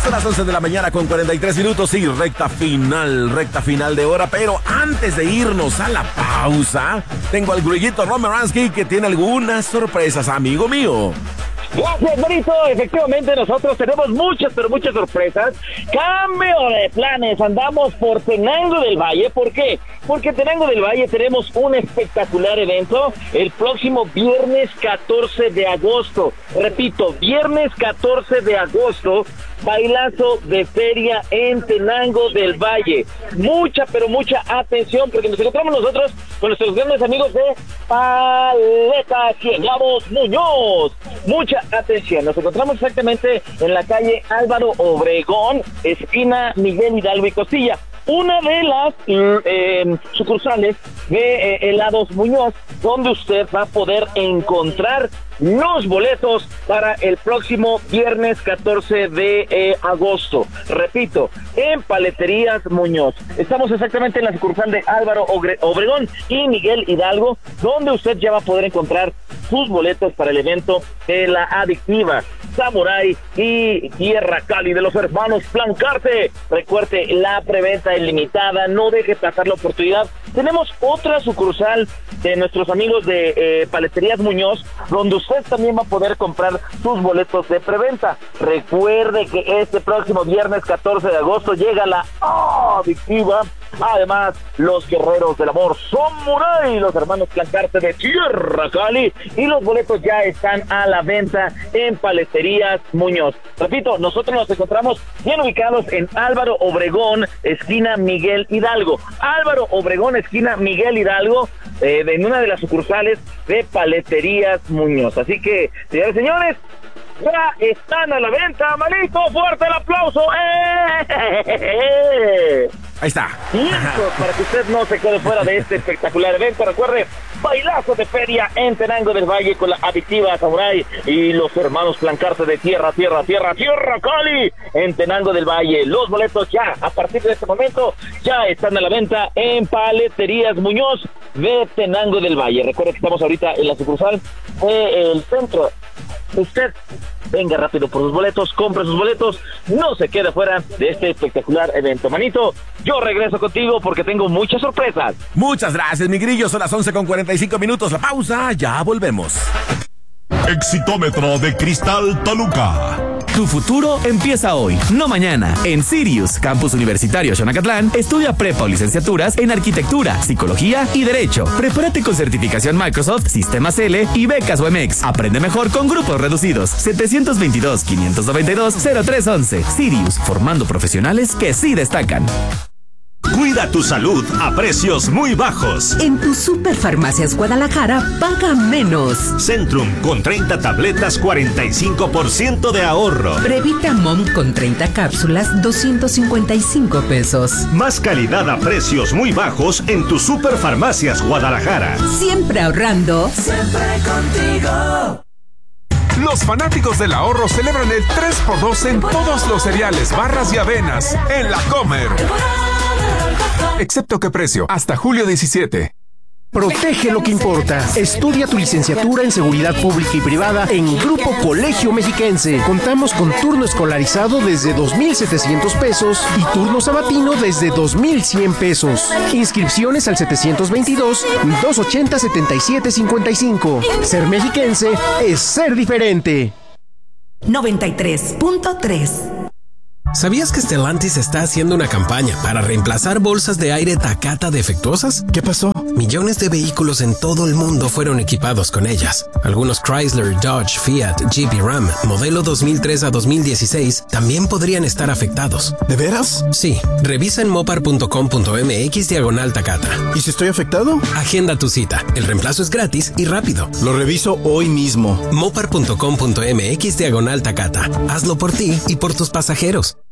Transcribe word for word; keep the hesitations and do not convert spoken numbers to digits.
Son las once de la mañana con cuarenta y tres minutos y recta final, recta final de hora. Pero antes de irnos a la pausa, tengo al Grillito Romeransky que tiene algunas sorpresas, amigo mío. Gracias, Marito. Efectivamente, nosotros tenemos muchas, pero muchas sorpresas. Cambio de planes. Andamos por Tenango del Valle. ¿Por qué? Porque en Tenango del Valle tenemos un espectacular evento el próximo viernes catorce de agosto. Repito, viernes catorce de agosto. Bailazo de feria en Tenango del Valle. Mucha, pero mucha atención, porque nos encontramos nosotros con nuestros grandes amigos de Paleta Ciegamos Muñoz. Mucha atención. Nos encontramos exactamente en la calle Álvaro Obregón, esquina Miguel Hidalgo y Costilla. Una de las eh, sucursales de eh, Helados Muñoz, donde usted va a poder encontrar los boletos para el próximo viernes catorce de eh, agosto. Repito, en Paleterías Muñoz. Estamos exactamente en la sucursal de Álvaro Obregón y Miguel Hidalgo, donde usted ya va a poder encontrar sus boletos para el evento de la adictiva Samurai y Tierra Cali de los hermanos Plancarte. Recuerde, la preventa es limitada, no deje pasar la oportunidad. Tenemos otra sucursal de nuestros amigos de eh, Paleterías Muñoz, donde usted también va a poder comprar sus boletos de preventa. Recuerde que este próximo viernes catorce de agosto llega la adictiva. Además, los guerreros del amor Samurai, los hermanos Plancarte de Tierra Cali, y los boletos ya están a la venta en Paleterías Muñoz. Repito, nosotros nos encontramos bien ubicados en Álvaro Obregón, esquina Miguel Hidalgo. Álvaro Obregón, esquina Miguel Hidalgo, eh, en una de las sucursales de Paleterías Muñoz. Así que, señores y señores, ya están a la venta, manito, fuerte el aplauso. ¡Eh! Ahí está. Listos para que usted no se quede fuera de este espectacular evento. Recuerde, bailazo de feria en Tenango del Valle con la adictiva Samurai y los hermanos Plancarte de Tierra, Tierra, Tierra, Tierra Cali en Tenango del Valle. Los boletos ya, a partir de este momento, ya están a la venta en Paleterías Muñoz de Tenango del Valle. Recuerde que estamos ahorita en la sucursal del centro. Usted venga rápido por sus boletos, compre sus boletos, no se quede fuera de este espectacular evento. Manito, yo regreso contigo porque tengo muchas sorpresas. Muchas gracias, mi grillo. Son las once con cuarenta y cinco minutos. La pausa, ya volvemos. Exitómetro de Cristal Toluca. Tu futuro empieza hoy, no mañana. En Sirius, Campus Universitario Xonacatlán, estudia prepa o licenciaturas en Arquitectura, Psicología y Derecho. Prepárate con certificación Microsoft, Sistemas L y becas U M X. Aprende mejor con grupos reducidos. setecientos veintidós, quinientos noventa y dos, cero tres once. Sirius, formando profesionales que sí destacan. Cuida tu salud a precios muy bajos. En tu Superfarmacias Guadalajara, paga menos. Centrum con treinta tabletas, cuarenta y cinco por ciento de ahorro. Previta Mom con treinta cápsulas, doscientos cincuenta y cinco pesos. Más calidad a precios muy bajos en tu Superfarmacias Guadalajara. Siempre ahorrando. Siempre contigo. Los fanáticos del ahorro celebran el tres por dos en todos los cereales, barras y avenas en La Comer. Excepto que precio, hasta julio diecisiete. Protege lo que importa. Estudia tu licenciatura en Seguridad Pública y Privada en Grupo Colegio Mexiquense. Contamos con turno escolarizado desde dos mil setecientos pesos y turno sabatino desde dos mil cien pesos. Inscripciones al setecientos veintidós, doscientos ochenta, setenta y siete cincuenta y cinco. Ser mexiquense es ser diferente. noventa y tres punto tres. ¿Sabías que Stellantis está haciendo una campaña para reemplazar bolsas de aire Takata defectuosas? ¿Qué pasó? Millones de vehículos en todo el mundo fueron equipados con ellas. Algunos Chrysler, Dodge, Fiat, Jeep y Ram, modelo dos mil tres a dos mil dieciséis, también podrían estar afectados. ¿De veras? Sí. Revisa en mopar punto com punto m x diagonal Takata. ¿Y si estoy afectado? Agenda tu cita. El reemplazo es gratis y rápido. Lo reviso hoy mismo. mopar punto com punto m x diagonal Takata. Hazlo por ti y por tus pasajeros.